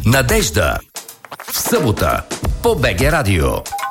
Надежда. В събота по БГ Радио.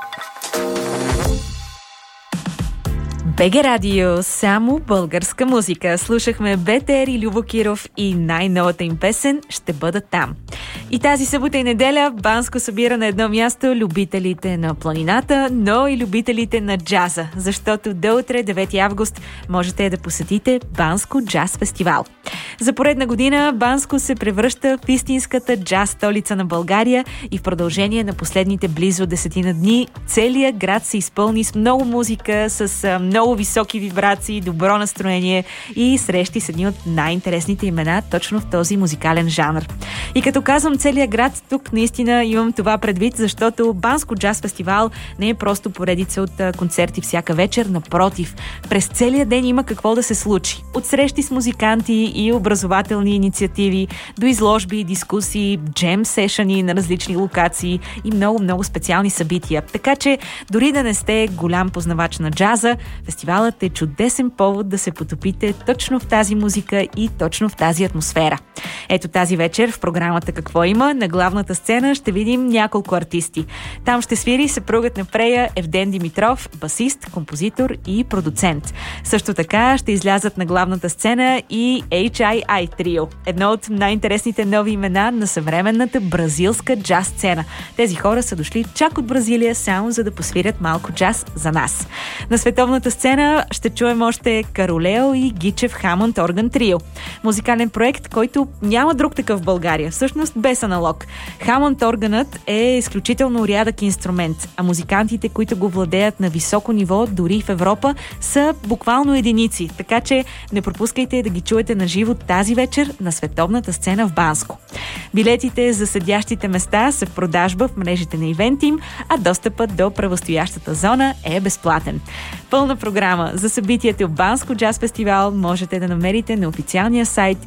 БГ Радио, само българска музика. Слушахме БТР и Любо Киров и най-новата им песен «Ще бъда там». И тази събота и неделя Банско събира на едно място любителите на планината, но и любителите на джаза, защото до утре, 9 август, можете да посетите Банско джаз фестивал. За поредна година Банско се превръща в истинската джаз столица на България и в продължение на последните близо 10 дни целият град се изпълни с много музика, с много високи вибрации, добро настроение и срещи с едни от най-интересните имена точно в този музикален жанр. И като казвам целият град, тук наистина имам това предвид, защото Банско джаз фестивал не е просто поредица от концерти всяка вечер, напротив, през целия ден има какво да се случи. От срещи с музиканти и образователни инициативи, до изложби, дискусии, джем сешъни на различни локации и много специални събития. Така че, дори да не сте голям познавач на джаза, фестивалът е чудесен повод да се потопите точно в тази музика и точно в тази атмосфера. Ето тази вечер в програмата «Какво има?» на главната сцена ще видим няколко артисти. Там ще свири съпругът на Прея Евден Димитров, басист, композитор и продуцент. Също така ще излязат на главната сцена и HII Trio, едно от най-интересните нови имена на съвременната бразилска джаз сцена. Тези хора са дошли чак от Бразилия само за да посвирят малко джаз за нас. На световната сцена ще чуем още Каролео и Гичев Хамънд Орган Трио. Музикален проект, който няма друг такъв в България, всъщност без аналог. Хамънд органът е изключително рядък инструмент, а музикантите, които го владеят на високо ниво, дори в Европа, са буквално единици, така че не пропускайте да ги чуете на живо тази вечер на световната сцена в Банско. Билетите за седящите места са в продажба в мрежите на Ивентим, а достъпът до правостоящата зона е безплатен. Пълна програма за събитието в Банско джаз фестивал можете да намерите на официалния сайт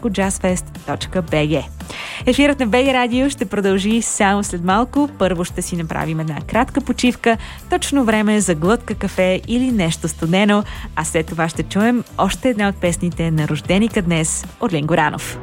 banskojazzfest.bg. Ефирът на БГ Радио ще продължи само след малко. Първо ще си направим една кратка почивка, точно време за глътка кафе или нещо студено, а след това ще чуем още една от песните на рожденика днес от Ленго Ранов.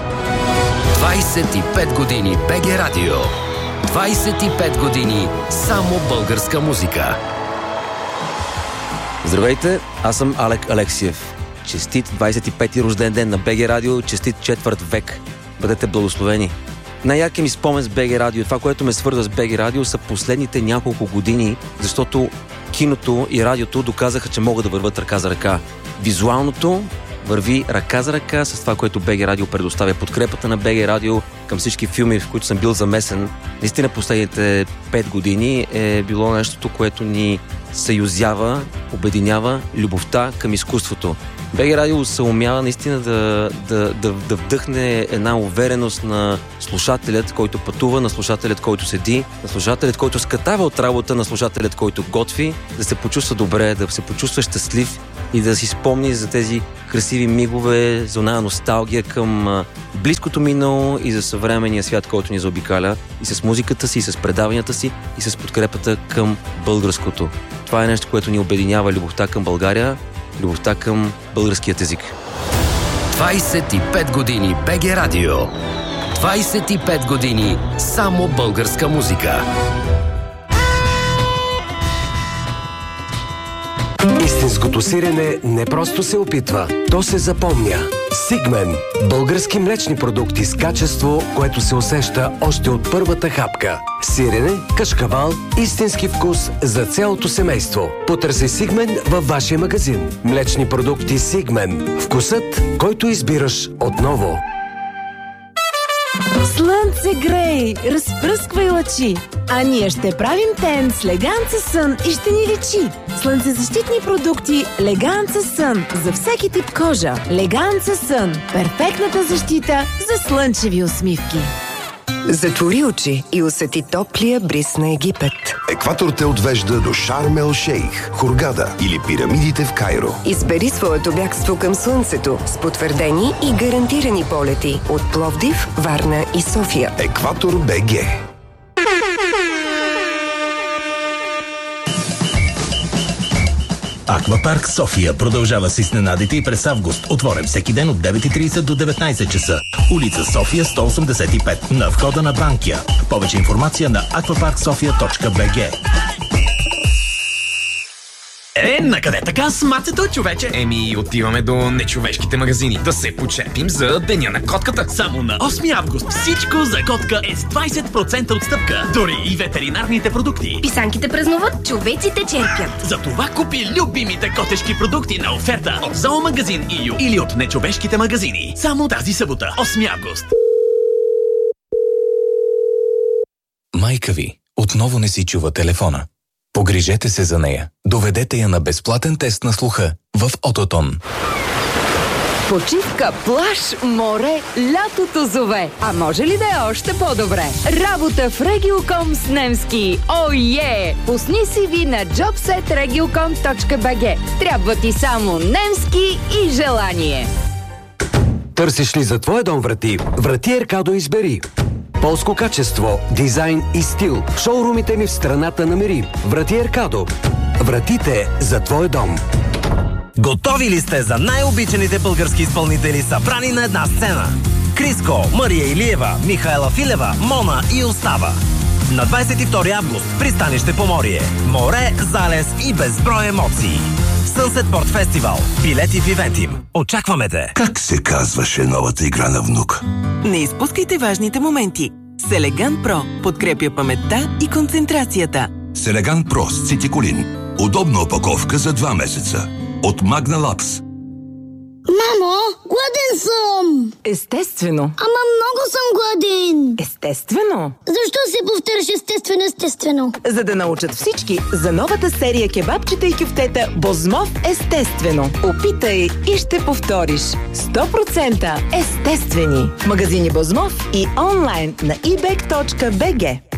25 години БГ Радио. 25 години само българска музика. Здравейте, аз съм Алек Алексиев. Честит 25-ти рожден ден на БГ Радио, честит четвърт век. Бъдете благословени. Най-яркият ми спомен с БГ Радио, това, което ме свързва с БГ Радио, са последните няколко години, защото киното и радиото доказаха, че могат да върват ръка за ръка. Визуалното върви ръка за ръка с това, което БГ Радио предоставя. Подкрепата на БГ Радио към всички филми, в които съм бил замесен, наистина последните 5 години е било нещото, което ни съюзява, обединява любовта към изкуството. БГ Радио се умява наистина да вдъхне една увереност на слушателят, който пътува, на слушателят, който седи, на слушателят, който скатава от работа, на слушателят, който готви, да се почувства добре, да се почувства щастлив и да си спомни за тези красиви мигове, за оная носталгия към близкото минало и за съвременния свят, който ни заобикаля, и с музиката си, и с предаванията си, и с подкрепата към българското. Това е нещо, което ни обединява: любовта към България, любовта към българският език. 25 години БГ Радио. 25 години само българска музика. Истинското сирене не просто се опитва, то се запомня. Сигмен – български млечни продукти с качество, което се усеща още от първата хапка. Сирене, кашкавал, истински вкус за цялото семейство. Потърси Сигмен във вашия магазин. Млечни продукти Сигмен. Вкусът, който избираш отново. Слънце грей, разпръсквай лъчи, а ние ще правим тен с Леганца Сън и ще ни лечи. Слънцезащитни продукти Леганца Сън за всеки тип кожа. Леганца Сън – перфектната защита за слънчеви усмивки. Затвори очи и усети топлия бриз на Египет. Екватор те отвежда до Шарм ел Шейх, Хургада или пирамидите в Кайро. Избери своето бягство към слънцето с потвърдени и гарантирани полети от Пловдив, Варна и София. Екватор БГ. Аквапарк София продължава с изненадите и през август. Отворен всеки ден от 9:30 до 19 часа. Улица София 185 на входа на Банкя. Повече информация на aquaparksofia.bg. Накъде така с мацето, човече? Отиваме до нечовешките магазини да се почепим за Деня на котката. Само на 8 август всичко за котка е с 20% отстъпка. Дори и ветеринарните продукти. Писанките празнуват, човеците черпят. Затова купи любимите котешки продукти на оферта от Зоомагазин ИЮ или от нечовешките магазини. Само тази събота, 8 август. Майка ви отново не си чува телефона. Погрижете се за нея. Доведете я на безплатен тест на слуха в Ототон. Почивка, плаж, море, лятото зове. А може ли да е още по-добре? Работа в Regiocom с немски. Пусни си ви на jobset.regiocom.bg. Трябва ти само немски и желание. Търсиш ли за твоя дом врати? Врати Еркадо избери. Полско качество, дизайн и стил. Шоурумите ми в страната намери. Врати Еркадо. Вратите за твой дом. Готови ли сте за най-обичаните български изпълнители, събрани на една сцена? Криско, Мария Илиева, Михаела Филева, Мона и Остава. На 22 август пристанище Поморие. Море, залез и безброй емоции. Sunset Port Festival. Билети в Ивентим. Очакваме те! Как се казваше новата игра на внук? Не изпускайте важните моменти. Селеган Про подкрепя паметта и концентрацията. Селеган Про с цитиколин. Удобна опаковка за 2 месеца. От Magna Labs. Мамо, гладен съм! Естествено. Ама много съм гладен! Естествено. Защо се повтаряш естествено? За да научат всички за новата серия кебабчета и кюфтета Бозмов естествено. Опитай и ще повториш. 100% естествени. Магазини Бозмов и онлайн на ebek.bg.